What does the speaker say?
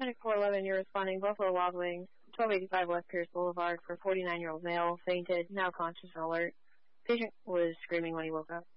Medic 411, you're responding. Buffalo Wild Wings, 1285 West Pierce Boulevard for 49-year-old male, fainted, now conscious and alert. Patient was screaming when he woke up.